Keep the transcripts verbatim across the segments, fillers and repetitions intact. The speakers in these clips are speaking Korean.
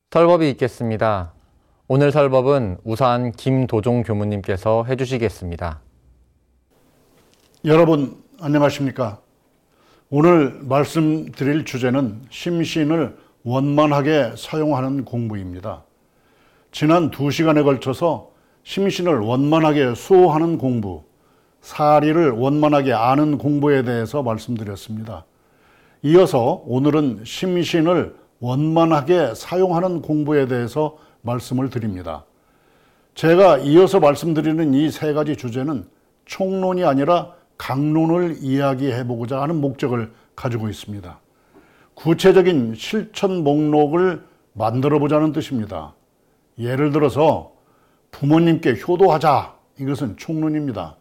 설법이 있겠습니다. 오늘 설법은 우산 김도종 교무님께서 해주시겠습니다. 여러분 안녕하십니까? 오늘 말씀드릴 주제는 심신을 원만하게 사용하는 공부입니다. 지난 두 시간에 걸쳐서 심신을 원만하게 수호하는 공부, 사리를 원만하게 아는 공부에 대해서 말씀드렸습니다. 이어서 오늘은 심신을 원만하게 사용하는 공부에 대해서 말씀을 드립니다. 제가 이어서 말씀드리는 이 세 가지 주제는 총론이 아니라 강론을 이야기해 보고자 하는 목적을 가지고 있습니다. 구체적인 실천 목록을 만들어 보자는 뜻입니다. 예를 들어서 부모님께 효도하자, 이것은 총론입니다.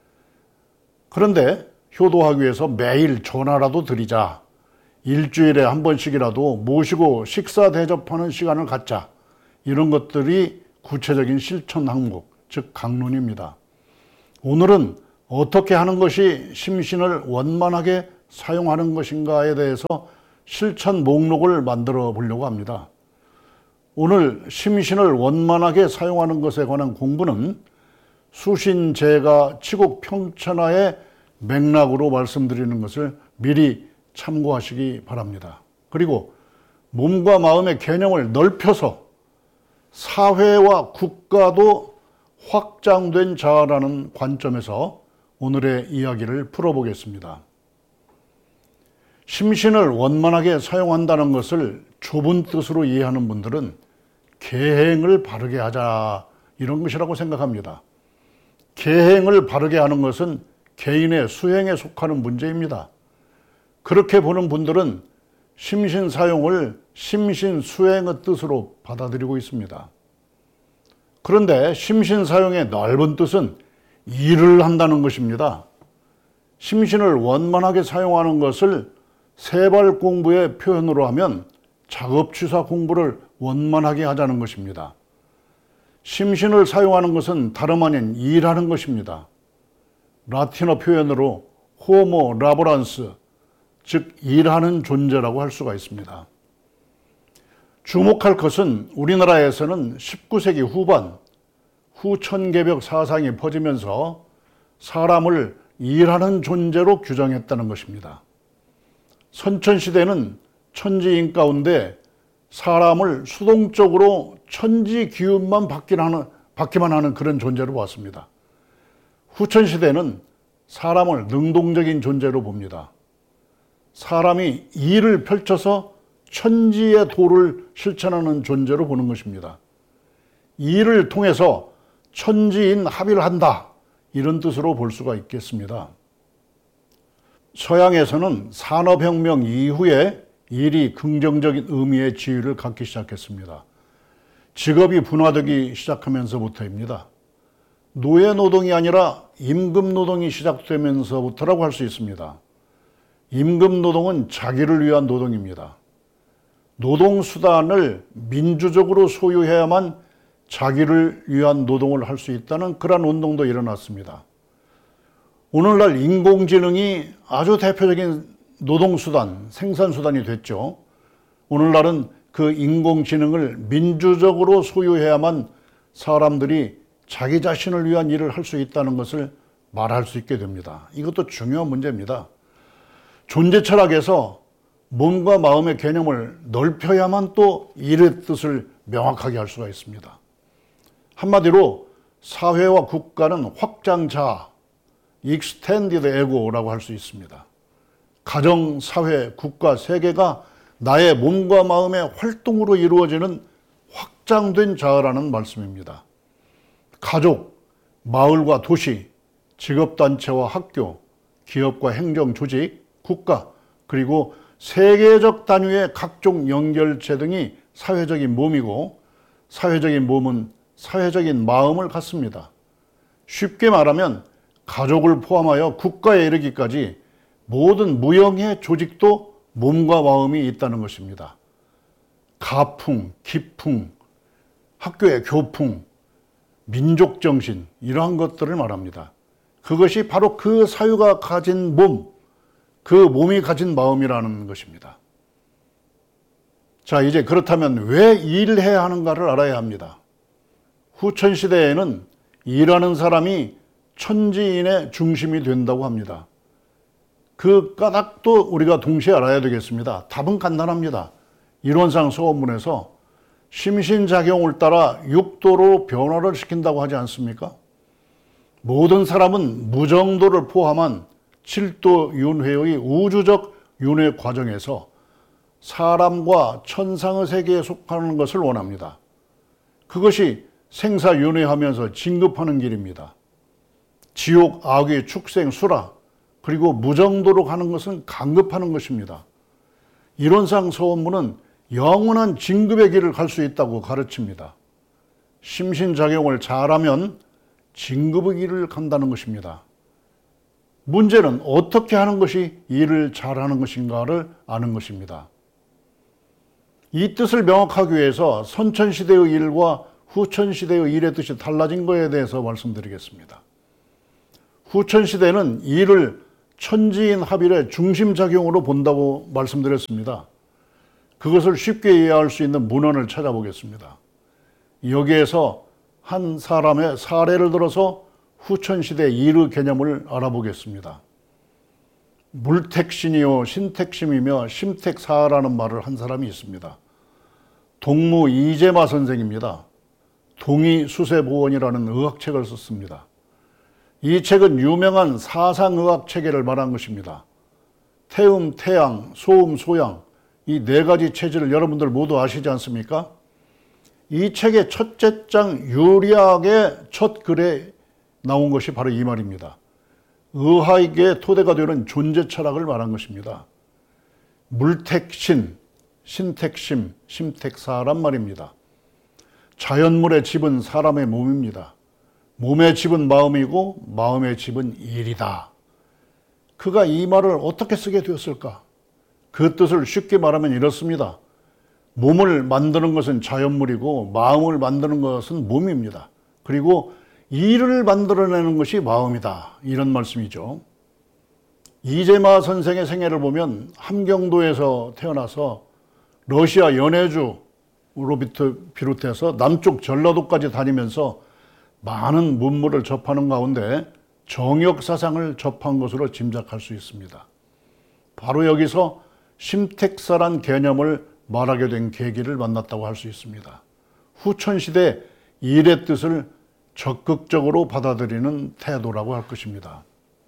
그런데 효도하기 위해서 매일 전화라도 드리자, 일주일에 한 번씩이라도 모시고 식사 대접하는 시간을 갖자, 이런 것들이 구체적인 실천 항목, 즉 강론입니다. 오늘은 어떻게 하는 것이 심신을 원만하게 사용하는 것인가에 대해서 실천 목록을 만들어 보려고 합니다. 오늘 심신을 원만하게 사용하는 것에 관한 공부는 수신제가 치국평천하의 맥락으로 말씀드리는 것을 미리 참고하시기 바랍니다. 그리고 몸과 마음의 개념을 넓혀서 사회와 국가도 확장된 자라는 관점에서 오늘의 이야기를 풀어보겠습니다. 심신을 원만하게 사용한다는 것을 좁은 뜻으로 이해하는 분들은 계행을 바르게 하자, 이런 것이라고 생각합니다. 계행을 바르게 하는 것은 개인의 수행에 속하는 문제입니다. 그렇게 보는 분들은 심신 사용을 심신 수행의 뜻으로 받아들이고 있습니다. 그런데 심신 사용의 넓은 뜻은 일을 한다는 것입니다. 심신을 원만하게 사용하는 것을 세발 공부의 표현으로 하면 작업취사 공부를 원만하게 하자는 것입니다. 심신을 사용하는 것은 다름 아닌 일하는 것입니다. 라틴어 표현으로 호모 라보란스, 즉 일하는 존재라고 할 수가 있습니다. 주목할 것은 우리나라에서는 십구 세기 후반 후천개벽 사상이 퍼지면서 사람을 일하는 존재로 규정했다는 것입니다. 선천시대는 천지인 가운데 사람을 수동적으로 천지 기운만 받기만 하는 그런 존재로 봤습니다. 후천시대는 사람을 능동적인 존재로 봅니다. 사람이 일을 펼쳐서 천지의 도를 실천하는 존재로 보는 것입니다. 일을 통해서 천지인 합의를 한다, 이런 뜻으로 볼 수가 있겠습니다. 서양에서는 산업혁명 이후에 일이 긍정적인 의미의 지위를 갖기 시작했습니다. 직업이 분화되기 시작하면서부터입니다. 노예노동이 아니라 임금노동이 시작되면서부터라고 할 수 있습니다. 임금노동은 자기를 위한 노동입니다. 노동수단을 민주적으로 소유해야만 자기를 위한 노동을 할 수 있다는 그런 운동도 일어났습니다. 오늘날 인공지능이 아주 대표적인 노동수단, 생산수단이 됐죠. 오늘날은 그 인공지능을 민주적으로 소유해야만 사람들이 자기 자신을 위한 일을 할 수 있다는 것을 말할 수 있게 됩니다. 이것도 중요한 문제입니다. 존재 철학에서 몸과 마음의 개념을 넓혀야만 또 일의 뜻을 명확하게 할 수가 있습니다. 한마디로 사회와 국가는 확장자, extended ego라고 할 수 있습니다. 가정, 사회, 국가, 세계가 나의 몸과 마음의 활동으로 이루어지는 확장된 자아라는 말씀입니다. 가족, 마을과 도시, 직업단체와 학교, 기업과 행정조직, 국가, 그리고 세계적 단위의 각종 연결체 등이 사회적인 몸이고, 사회적인 몸은 사회적인 마음을 갖습니다. 쉽게 말하면 가족을 포함하여 국가에 이르기까지 모든 무형의 조직도 몸과 마음이 있다는 것입니다. 가풍, 기풍, 학교의 교풍, 민족정신, 이러한 것들을 말합니다. 그것이 바로 그 사유가 가진 몸, 그 몸이 가진 마음이라는 것입니다. 자, 이제 그렇다면 왜 일해야 하는가를 알아야 합니다. 후천시대에는 일하는 사람이 천지인의 중심이 된다고 합니다. 그 까닭도 우리가 동시에 알아야 되겠습니다. 답은 간단합니다. 이론상 소원문에서 심신작용을 따라 육도로 변화를 시킨다고 하지 않습니까? 모든 사람은 무정도를 포함한 칠도 윤회의 우주적 윤회 과정에서 사람과 천상의 세계에 속하는 것을 원합니다. 그것이 생사윤회하면서 진급하는 길입니다. 지옥, 악의, 축생, 수라, 그리고 무정도로 가는 것은 강급하는 것입니다. 이론상 소원문은 영원한 진급의 길을 갈 수 있다고 가르칩니다. 심신작용을 잘하면 진급의 길을 간다는 것입니다. 문제는 어떻게 하는 것이 일을 잘하는 것인가를 아는 것입니다. 이 뜻을 명확하기 위해서 선천시대의 일과 후천시대의 일의 뜻이 달라진 것에 대해서 말씀드리겠습니다. 후천시대는 일을 천지인 합일의 중심작용으로 본다고 말씀드렸습니다. 그것을 쉽게 이해할 수 있는 문헌을 찾아보겠습니다. 여기에서 한 사람의 사례를 들어서 후천시대 일의 개념을 알아보겠습니다. 물택신이요 신택심이며 심택사라는 말을 한 사람이 있습니다. 동무 이재마 선생입니다. 동의수세보원이라는 의학책을 썼습니다. 이 책은 유명한 사상의학 체계를 말한 것입니다. 태음, 태양, 소음, 소양, 이 네 가지 체질을 여러분들 모두 아시지 않습니까? 이 책의 첫째 장 유리학의 첫 글에 나온 것이 바로 이 말입니다. 의학의 토대가 되는 존재 철학을 말한 것입니다. 물택신, 신택심, 심택사란 말입니다. 자연물의 집은 사람의 몸입니다. 몸의 집은 마음이고 마음의 집은 일이다. 그가 이 말을 어떻게 쓰게 되었을까? 그 뜻을 쉽게 말하면 이렇습니다. 몸을 만드는 것은 자연물이고 마음을 만드는 것은 몸입니다. 그리고 일을 만들어내는 것이 마음이다. 이런 말씀이죠. 이재마 선생의 생애를 보면 함경도에서 태어나서 러시아 연해주로 비롯해서 남쪽 전라도까지 다니면서 많은 문물을 접하는 가운데 정역사상을 접한 것으로 짐작할 수 있습니다. 바로 여기서 심택사란 개념을 말하게 된 계기를 만났다고 할 수 있습니다. 후천시대 일의 뜻을 적극적으로 받아들이는 태도라고 할 것입니다.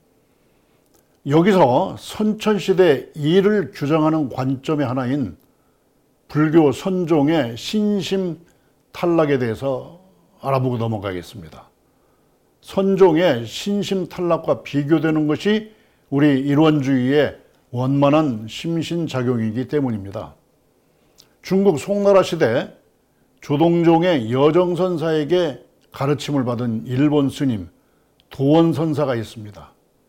여기서 선천시대 일을 규정하는 관점의 하나인 불교 선종의 신심 탈락에 대해서 알아보고 넘어가겠습니다. 선종의 신심 탈락과 비교되는 것이 우리 일원주의의 원만한 심신작용이기 때문입니다. 중국 송나라 시대 조동종의 여정선사에게 가르침을 받은 일본 스님 도원선사가 있습니다.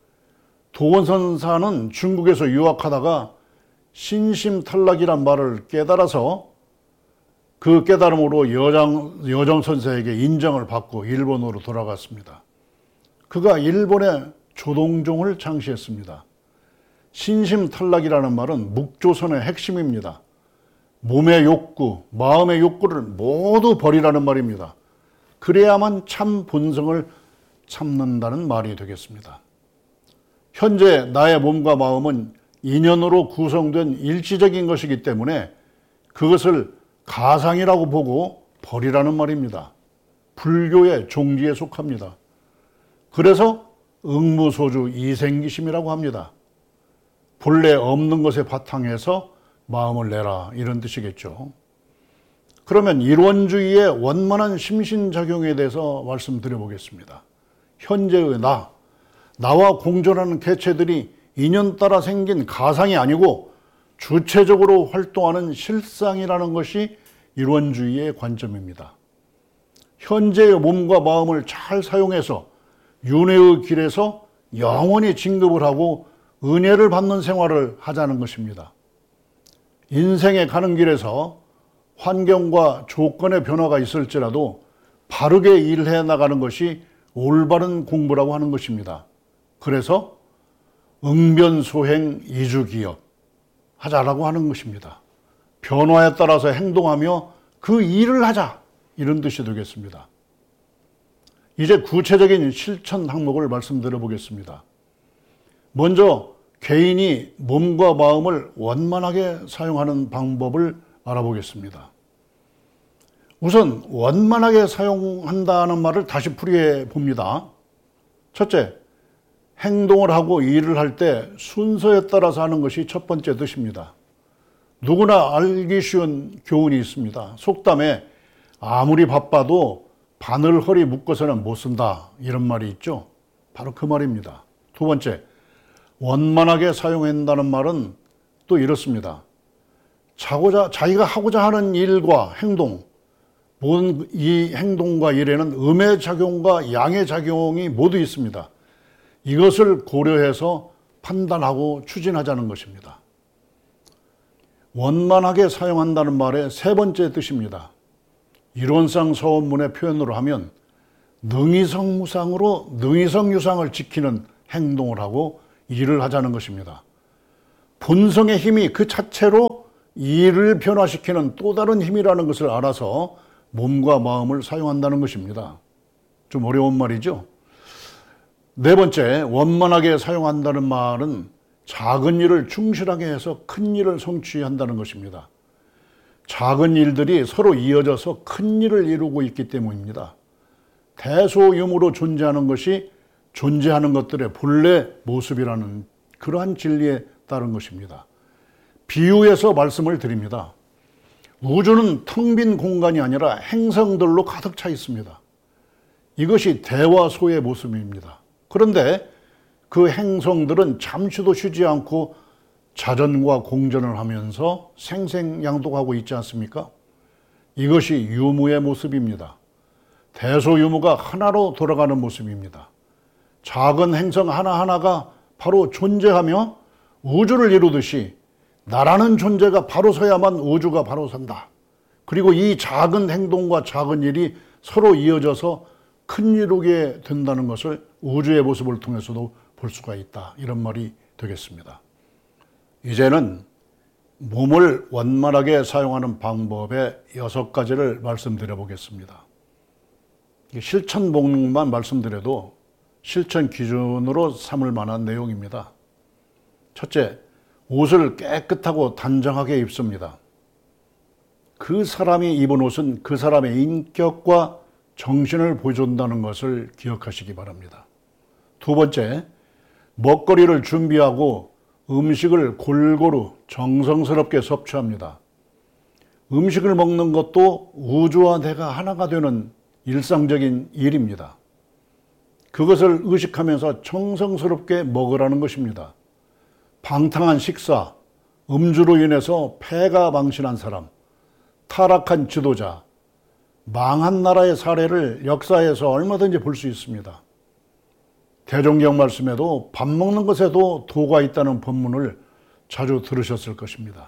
도원선사는 중국에서 유학하다가 신심탈락이란 말을 깨달아서 그 깨달음으로 여정, 여정선사에게 인정을 받고 일본으로 돌아갔습니다. 그가 일본의 조동종을 창시했습니다. 신심탈락이라는 말은 묵조선의 핵심입니다. 몸의 욕구, 마음의 욕구를 모두 버리라는 말입니다. 그래야만 참 본성을 참는다는 말이 되겠습니다. 현재 나의 몸과 마음은 인연으로 구성된 일시적인 것이기 때문에 그것을 가상이라고 보고 버리라는 말입니다. 불교의 종지에 속합니다. 그래서 응무소주 이생기심이라고 합니다. 본래 없는 것에 바탕에서 마음을 내라, 이런 뜻이겠죠. 그러면 일원주의의 원만한 심신작용에 대해서 말씀드려 보겠습니다. 현재의 나, 나와 공존하는 개체들이 인연 따라 생긴 가상이 아니고 주체적으로 활동하는 실상이라는 것이 일원주의의 관점입니다. 현재의 몸과 마음을 잘 사용해서 윤회의 길에서 영원히 진급을 하고 은혜를 받는 생활을 하자는 것입니다. 인생에 가는 길에서 환경과 조건의 변화가 있을지라도 바르게 일해 나가는 것이 올바른 공부라고 하는 것입니다. 그래서 응변소행 이주기업 하자라고 하는 것입니다. 변화에 따라서 행동하며 그 일을 하자, 이런 뜻이 되겠습니다. 이제 구체적인 실천 항목을 말씀드려 보겠습니다. 먼저 개인이 몸과 마음을 원만하게 사용하는 방법을 알아보겠습니다. 우선 원만하게 사용한다는 말을 다시 풀이해 봅니다. 첫째, 행동을 하고 일을 할 때 순서에 따라서 하는 것이 첫 번째 뜻입니다. 누구나 알기 쉬운 교훈이 있습니다. 속담에 아무리 바빠도 바늘 허리 묶어서는 못 쓴다, 이런 말이 있죠. 바로 그 말입니다. 두 번째, 원만하게 사용한다는 말은 또 이렇습니다. 자고자, 자기가 하고자 하는 일과 행동, 모든 이 행동과 일에는 음의 작용과 양의 작용이 모두 있습니다. 이것을 고려해서 판단하고 추진하자는 것입니다. 원만하게 사용한다는 말의 세 번째 뜻입니다. 이론상 서원문의 표현으로 하면 능이성무상으로 능이성유상을 지키는 행동을 하고 일을 하자는 것입니다. 본성의 힘이 그 자체로 일을 변화시키는 또 다른 힘이라는 것을 알아서 몸과 마음을 사용한다는 것입니다. 좀 어려운 말이죠. 네 번째, 원만하게 사용한다는 말은 작은 일을 충실하게 해서 큰 일을 성취한다는 것입니다. 작은 일들이 서로 이어져서 큰 일을 이루고 있기 때문입니다. 대소유무로 존재하는 것이 존재하는 것들의 본래 모습이라는 그러한 진리에 따른 것입니다. 비유해서 말씀을 드립니다. 우주는 텅 빈 공간이 아니라 행성들로 가득 차 있습니다. 이것이 대화소의 모습입니다. 그런데 그 행성들은 잠시도 쉬지 않고 자전과 공전을 하면서 생생양독하고 있지 않습니까? 이것이 유무의 모습입니다. 대소유무가 하나로 돌아가는 모습입니다. 작은 행성 하나하나가 바로 존재하며 우주를 이루듯이 나라는 존재가 바로 서야만 우주가 바로 선다. 그리고 이 작은 행동과 작은 일이 서로 이어져서 큰 이루게 된다는 것을 우주의 모습을 통해서도 볼 수가 있다. 이런 말이 되겠습니다. 이제는 몸을 원만하게 사용하는 방법의 여섯 가지를 말씀드려 보겠습니다. 실천 목록만 말씀드려도 실천 기준으로 삼을 만한 내용입니다. 첫째, 옷을 깨끗하고 단정하게 입습니다. 그 사람이 입은 옷은 그 사람의 인격과 정신을 보여준다는 것을 기억하시기 바랍니다. 두 번째, 먹거리를 준비하고 음식을 골고루 정성스럽게 섭취합니다. 음식을 먹는 것도 우주와 내가 하나가 되는 일상적인 일입니다. 그것을 의식하면서 정성스럽게 먹으라는 것입니다. 방탕한 식사, 음주로 인해서 폐가 망신한 사람, 타락한 지도자, 망한 나라의 사례를 역사에서 얼마든지 볼 수 있습니다. 대종경 말씀에도 밥 먹는 것에도 도가 있다는 본문을 자주 들으셨을 것입니다.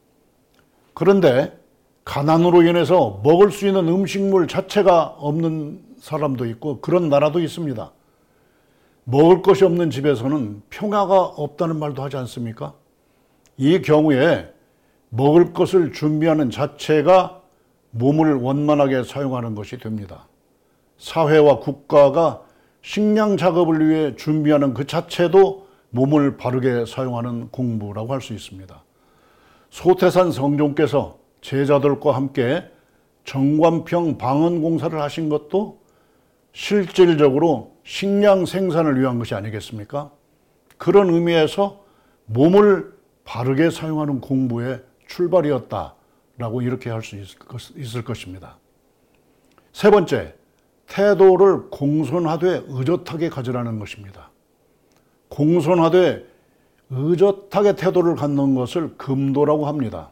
그런데 가난으로 인해서 먹을 수 있는 음식물 자체가 없는 사람도 있고 그런 나라도 있습니다. 먹을 것이 없는 집에서는 평화가 없다는 말도 하지 않습니까? 이 경우에 먹을 것을 준비하는 자체가 몸을 원만하게 사용하는 것이 됩니다. 사회와 국가가 식량 작업을 위해 준비하는 그 자체도 몸을 바르게 사용하는 공부라고 할 수 있습니다. 소태산 성종께서 제자들과 함께 정관평 방언 공사를 하신 것도 실질적으로 식량 생산을 위한 것이 아니겠습니까? 그런 의미에서 몸을 바르게 사용하는 공부의 출발이었다라고 이렇게 할 수 있을 것입니다. 세 번째, 태도를 공손하되 의젓하게 가지라는 것입니다. 공손하되 의젓하게 태도를 갖는 것을 금도라고 합니다.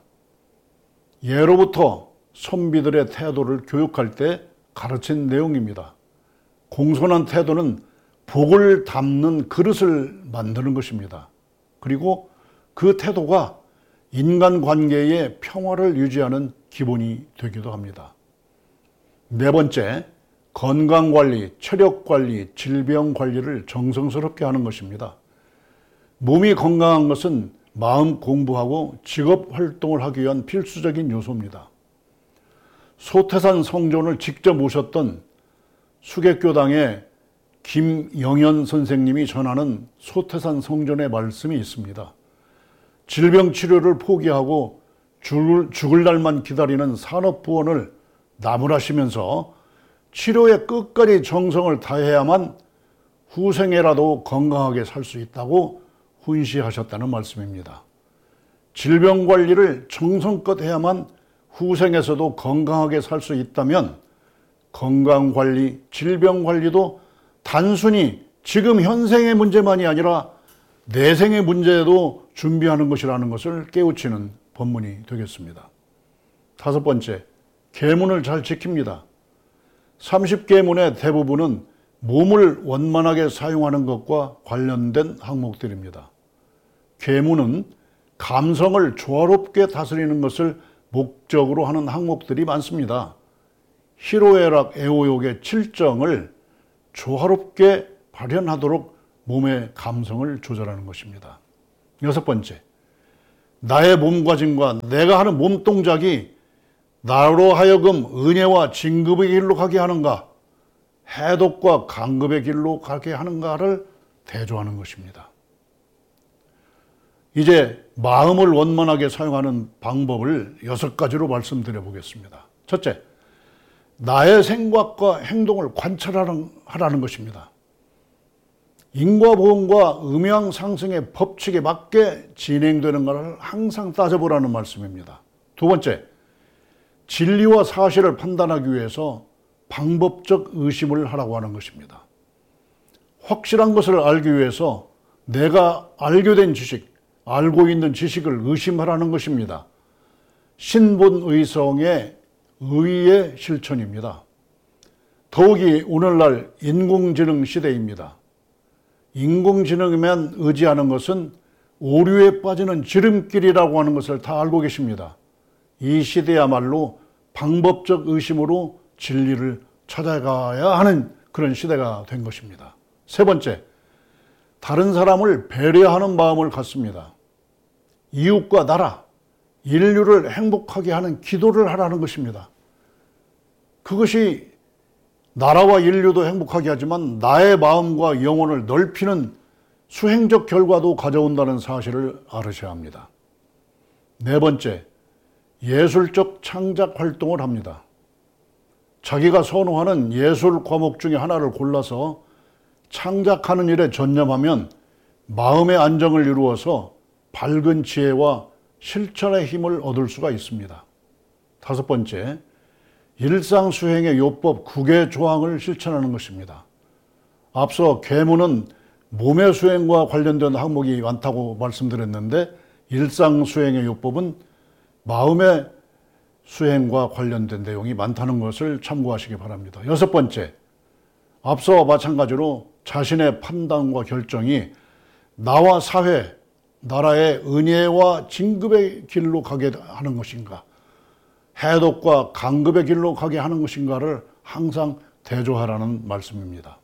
예로부터 선비들의 태도를 교육할 때 가르친 내용입니다. 공손한 태도는 복을 담는 그릇을 만드는 것입니다. 그리고 그 태도가 인간관계의 평화를 유지하는 기본이 되기도 합니다. 네 번째, 건강관리, 체력관리, 질병관리를 정성스럽게 하는 것입니다. 몸이 건강한 것은 마음 공부하고 직업 활동을 하기 위한 필수적인 요소입니다. 소태산 성존을 직접 모셨던 수계교당의 김영현 선생님이 전하는 소태산 성존의 말씀이 있습니다. 질병 치료를 포기하고 죽을, 죽을 날만 기다리는 산업부원을 나무라시면서 치료에 끝까지 정성을 다해야만 후생에라도 건강하게 살 수 있다고 훈시하셨다는 말씀입니다. 질병 관리를 정성껏 해야만 후생에서도 건강하게 살 수 있다면 건강관리, 질병관리도 단순히 지금 현생의 문제만이 아니라 내생의 문제에도 준비하는 것이라는 것을 깨우치는 법문이 되겠습니다. 다섯 번째, 계문을 잘 지킵니다. 삼십 계문의 대부분은 몸을 원만하게 사용하는 것과 관련된 항목들입니다. 계문은 감성을 조화롭게 다스리는 것을 목적으로 하는 항목들이 많습니다. 희로애락 애호욕의 칠정을 조화롭게 발현하도록 몸의 감성을 조절하는 것입니다. 여섯 번째, 나의 몸가짐과 내가 하는 몸동작이 나로 하여금 은혜와 진급의 길로 가게 하는가, 해독과 강급의 길로 가게 하는가를 대조하는 것입니다. 이제 마음을 원만하게 사용하는 방법을 여섯 가지로 말씀드려 보겠습니다. 첫째, 나의 생각과 행동을 관찰하라는 것입니다. 인과보험과 음양상승의 법칙에 맞게 진행되는 것을 항상 따져보라는 말씀입니다. 두 번째, 진리와 사실을 판단하기 위해서 방법적 의심을 하라고 하는 것입니다. 확실한 것을 알기 위해서 내가 알게 된 지식, 알고 있는 지식을 의심하라는 것입니다. 신본의성의 의의 실천입니다. 더욱이 오늘날 인공지능 시대입니다. 인공지능에만 의지하는 것은 오류에 빠지는 지름길이라고 하는 것을 다 알고 계십니다. 이 시대야말로 방법적 의심으로 진리를 찾아가야 하는 그런 시대가 된 것입니다. 세 번째, 다른 사람을 배려하는 마음을 갖습니다. 이웃과 나라, 인류를 행복하게 하는 기도를 하라는 것입니다. 그것이 나라와 인류도 행복하게 하지만 나의 마음과 영혼을 넓히는 수행적 결과도 가져온다는 사실을 알으셔야 합니다. 네 번째, 예술적 창작 활동을 합니다. 자기가 선호하는 예술 과목 중에 하나를 골라서 창작하는 일에 전념하면 마음의 안정을 이루어서 밝은 지혜와 실천의 힘을 얻을 수가 있습니다. 다섯 번째, 일상수행의 요법 구 개 조항을 실천하는 것입니다. 앞서 계문은 몸의 수행과 관련된 항목이 많다고 말씀드렸는데 일상수행의 요법은 마음의 수행과 관련된 내용이 많다는 것을 참고하시기 바랍니다. 여섯 번째, 앞서와 마찬가지로 자신의 판단과 결정이 나와 사회, 나라의 은혜와 진급의 길로 가게 하는 것인가, 해독과 강급의 길로 가게 하는 것인가를 항상 대조하라는 말씀입니다.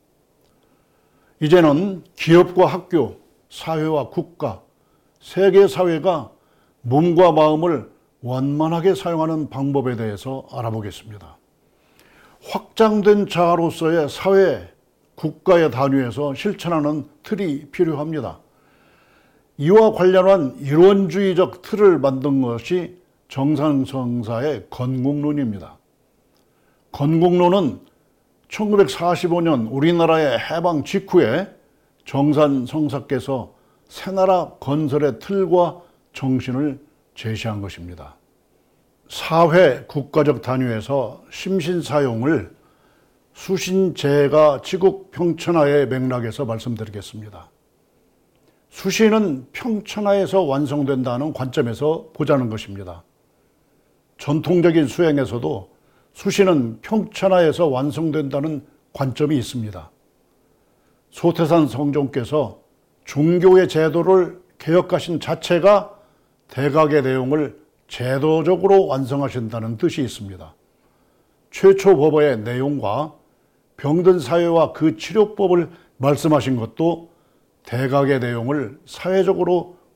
이제는 기업과 학교, 사회와 국가, 세계 사회가 몸과 마음을 원만하게 사용하는 방법에 대해서 알아보겠습니다. 확장된 자아로서의 사회, 국가의 단위에서 실천하는 틀이 필요합니다. 이와 관련한 이론주의적 틀을 만든 것이 정산성사의 건국론입니다. 건국론은 천구백사십오 년 우리나라의 해방 직후에 정산성사께서 새나라 건설의 틀과 정신을 제시한 것입니다. 사회, 국가적 단위에서 심신사용을 수신제가 지국 평천하의 맥락에서 말씀드리겠습니다. 수신은 평천하에서 완성된다는 관점에서 보자는 것입니다. 전통적인 수행에서도 수신은 평천하에서 완성된다는 관점이 있습니다. 소태산 성종께서 종교의 제도를 개혁하신 자체가 대각의 내용을 제도적으로 완성하신다는 뜻이 있습니다. 최초 법어의 내용과 병든 사회와 그 치료법을 말씀하신 것도 대각의 내용을 사회적으로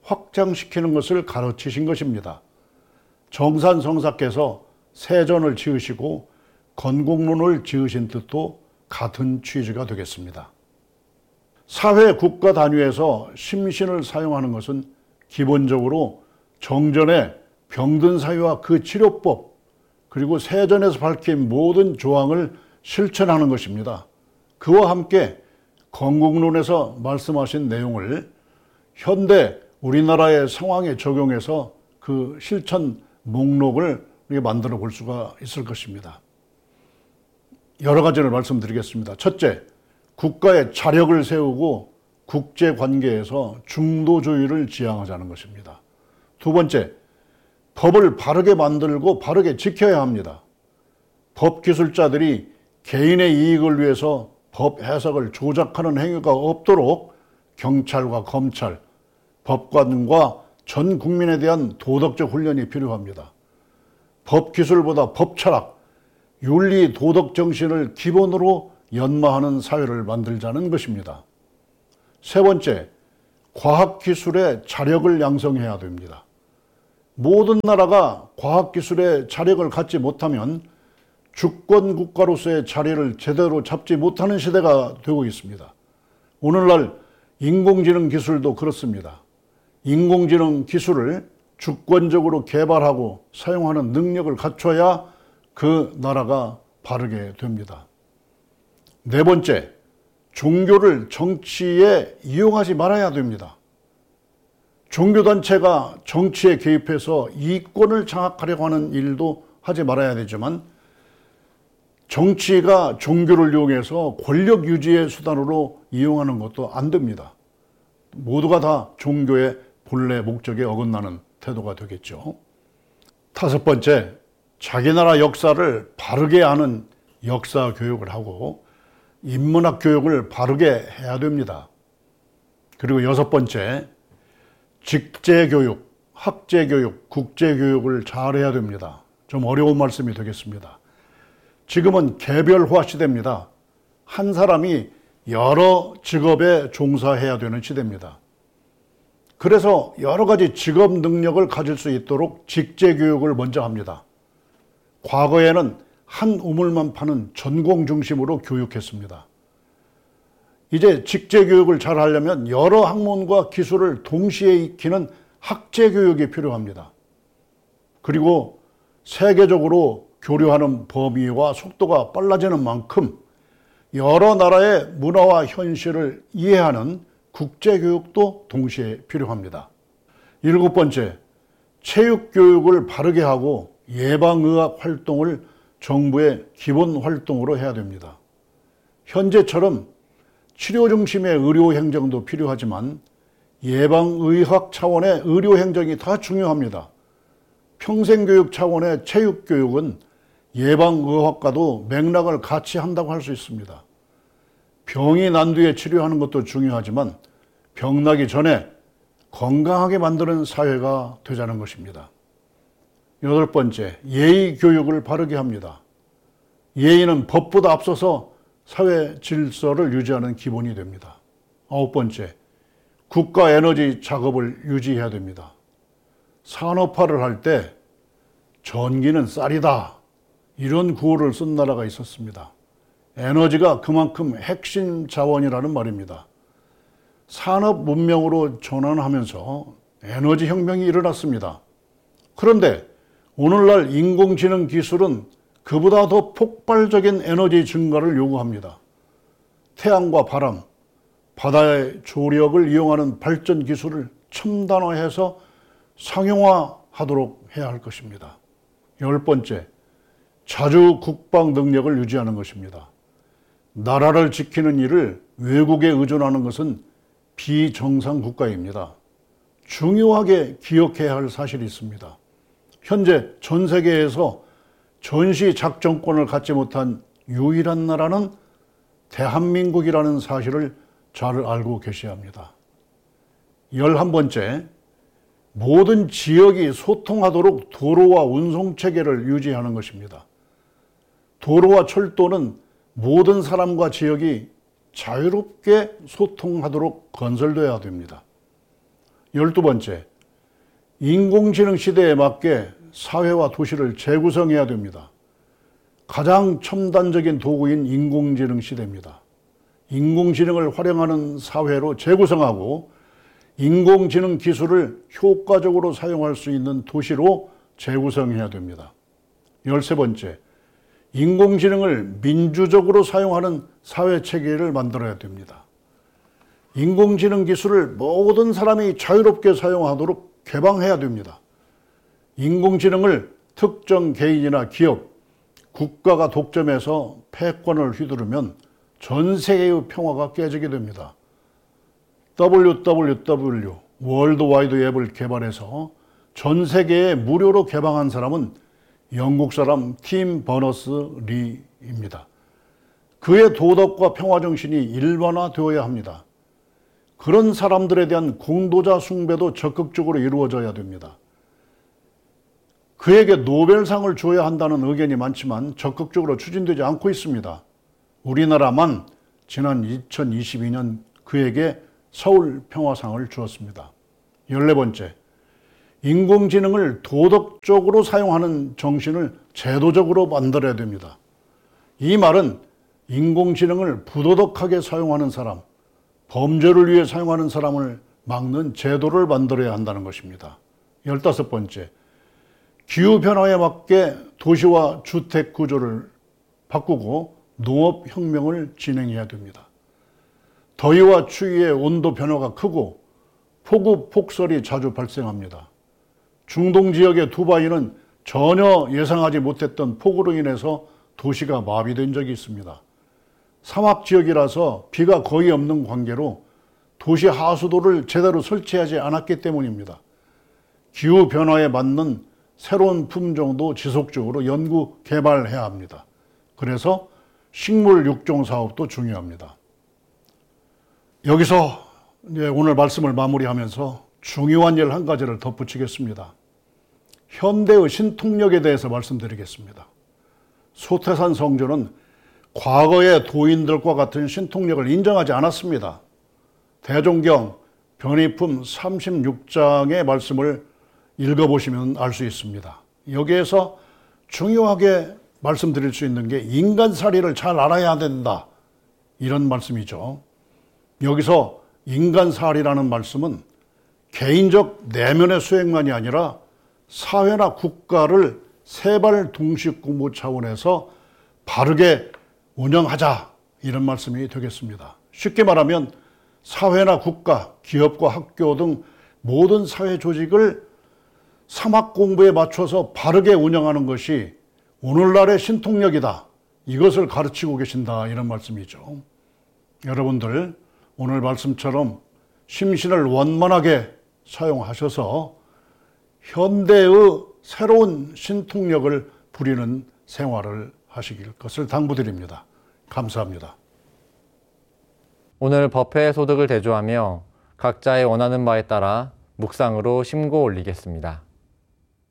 확장시키는 것을 가르치신 것입니다. 정산성사께서 세전을 지으시고 건국론을 지으신 뜻도 같은 취지가 되겠습니다. 사회 국가 단위에서 심신을 사용하는 것은 기본적으로 정전의 병든 사회와 그 치료법, 그리고 세전에서 밝힌 모든 조항을 실천하는 것입니다. 그와 함께 건국론에서 말씀하신 내용을 현대 우리나라의 상황에 적용해서 그 실천 목록을 만들어 볼 수가 있을 것입니다. 여러 가지를 말씀드리겠습니다. 첫째, 국가의 자력을 세우고 국제관계에서 중도주의를 지향하자는 것입니다. 두 번째, 법을 바르게 만들고 바르게 지켜야 합니다. 법기술자들이 개인의 이익을 위해서 법 해석을 조작하는 행위가 없도록 경찰과 검찰, 법관과 전 국민에 대한 도덕적 훈련이 필요합니다. 법기술보다 법철학, 윤리 도덕 정신을 기본으로 연마하는 사회를 만들자는 것입니다. 세 번째, 과학기술의 자력을 양성해야 됩니다. 모든 나라가 과학기술의 자력을 갖지 못하면 주권국가로서의 자리를 제대로 잡지 못하는 시대가 되고 있습니다. 오늘날 인공지능 기술도 그렇습니다. 인공지능 기술을 주권적으로 개발하고 사용하는 능력을 갖춰야 그 나라가 바르게 됩니다. 네 번째, 종교를 정치에 이용하지 말아야 됩니다. 종교단체가 정치에 개입해서 이권을 장악하려고 하는 일도 하지 말아야 되지만 정치가 종교를 이용해서 권력 유지의 수단으로 이용하는 것도 안 됩니다. 모두가 다 종교의 본래 목적에 어긋나는 태도가 되겠죠. 다섯 번째, 자기 나라 역사를 바르게 아는 역사 교육을 하고 인문학 교육을 바르게 해야 됩니다. 그리고 여섯 번째, 직제교육, 학제교육, 국제교육을 잘해야 됩니다. 좀 어려운 말씀이 되겠습니다. 지금은 개별화 시대입니다. 한 사람이 여러 직업에 종사해야 되는 시대입니다. 그래서 여러 가지 직업 능력을 가질 수 있도록 직제교육을 먼저 합니다. 과거에는 한 우물만 파는 전공 중심으로 교육했습니다. 이제 직제교육을 잘 하려면 여러 학문과 기술을 동시에 익히는 학제교육이 필요합니다. 그리고 세계적으로 교류하는 범위와 속도가 빨라지는 만큼 여러 나라의 문화와 현실을 이해하는 국제교육도 동시에 필요합니다. 일곱 번째, 체육교육을 바르게 하고 예방의학 활동을 정부의 기본 활동으로 해야 됩니다. 현재처럼 치료 중심의 의료 행정도 필요하지만 예방의학 차원의 의료 행정이 더 중요합니다. 평생교육 차원의 체육교육은 예방의학과도 맥락을 같이 한다고 할 수 있습니다. 병이 난 뒤에 치료하는 것도 중요하지만 병나기 전에 건강하게 만드는 사회가 되자는 것입니다. 여덟 번째, 예의 교육을 바르게 합니다. 예의는 법보다 앞서서 사회 질서를 유지하는 기본이 됩니다. 아홉 번째, 국가 에너지 작업을 유지해야 됩니다. 산업화를 할 때 전기는 쌀이다, 이런 구호를 쓴 나라가 있었습니다. 에너지가 그만큼 핵심 자원이라는 말입니다. 산업 문명으로 전환하면서 에너지 혁명이 일어났습니다. 그런데 오늘날 인공지능 기술은 그보다 더 폭발적인 에너지 증가를 요구합니다. 태양과 바람, 바다의 조력을 이용하는 발전 기술을 첨단화해서 상용화하도록 해야 할 것입니다. 열 번째, 자주 국방 능력을 유지하는 것입니다. 나라를 지키는 일을 외국에 의존하는 것은 비정상 국가입니다. 중요하게 기억해야 할 사실이 있습니다. 현재 전 세계에서 전시 작전권을 갖지 못한 유일한 나라는 대한민국이라는 사실을 잘 알고 계셔야 합니다. 열한 번째, 모든 지역이 소통하도록 도로와 운송체계를 유지하는 것입니다. 도로와 철도는 모든 사람과 지역이 자유롭게 소통하도록 건설되어야 됩니다. 열두 번째, 인공지능 시대에 맞게 사회와 도시를 재구성해야 됩니다. 가장 첨단적인 도구인 인공지능 시대입니다. 인공지능을 활용하는 사회로 재구성하고 인공지능 기술을 효과적으로 사용할 수 있는 도시로 재구성해야 됩니다. 열세 번째, 인공지능을 민주적으로 사용하는 사회 체계를 만들어야 됩니다. 인공지능 기술을 모든 사람이 자유롭게 사용하도록 개방해야 됩니다. 인공지능을 특정 개인이나 기업, 국가가 독점해서 패권을 휘두르면 전 세계의 평화가 깨지게 됩니다. 더블유 더블유 더블유 월드와이드 웹을 개발해서 전 세계에 무료로 개방한 사람은 영국 사람 팀 버너스-리입니다. 그의 도덕과 평화 정신이 일반화되어야 합니다. 그런 사람들에 대한 공도자 숭배도 적극적으로 이루어져야 됩니다. 그에게 노벨상을 줘야 한다는 의견이 많지만 적극적으로 추진되지 않고 있습니다. 우리나라만 지난 이천이십이 년 그에게 서울 평화상을 주었습니다. 열네 번째, 인공지능을 도덕적으로 사용하는 정신을 제도적으로 만들어야 됩니다. 이 말은 인공지능을 부도덕하게 사용하는 사람, 범죄를 위해 사용하는 사람을 막는 제도를 만들어야 한다는 것입니다. 열다섯 번째, 기후변화에 맞게 도시와 주택 구조를 바꾸고 농업혁명을 진행해야 됩니다. 더위와 추위의 온도 변화가 크고 폭우, 폭설이 자주 발생합니다. 중동 지역의 두바이는 전혀 예상하지 못했던 폭우로 인해서 도시가 마비된 적이 있습니다. 사막 지역이라서 비가 거의 없는 관계로 도시 하수도를 제대로 설치하지 않았기 때문입니다. 기후변화에 맞는 새로운 품종도 지속적으로 연구, 개발해야 합니다. 그래서 식물 육종 사업도 중요합니다. 여기서 이제 오늘 말씀을 마무리하면서 중요한 일 한 가지를 덧붙이겠습니다. 현대의 신통력에 대해서 말씀드리겠습니다. 소태산 성조는 과거의 도인들과 같은 신통력을 인정하지 않았습니다. 대종경 변희품 삼십육 장의 말씀을 읽어보시면 알 수 있습니다. 여기에서 중요하게 말씀드릴 수 있는 게 인간살이를 잘 알아야 된다, 이런 말씀이죠. 여기서 인간살이라는 말씀은 개인적 내면의 수행만이 아니라 사회나 국가를 세발 동시군부 차원에서 바르게 운영하자, 이런 말씀이 되겠습니다. 쉽게 말하면 사회나 국가, 기업과 학교 등 모든 사회 조직을 사막 공부에 맞춰서 바르게 운영하는 것이 오늘날의 신통력이다, 이것을 가르치고 계신다, 이런 말씀이죠. 여러분들 오늘 말씀처럼 심신을 원만하게 사용하셔서 현대의 새로운 신통력을 부리는 생활을 하시길 것을 당부드립니다. 감사합니다. 오늘 법회의 소득을 대조하며 각자의 원하는 바에 따라 묵상으로 심고 올리겠습니다.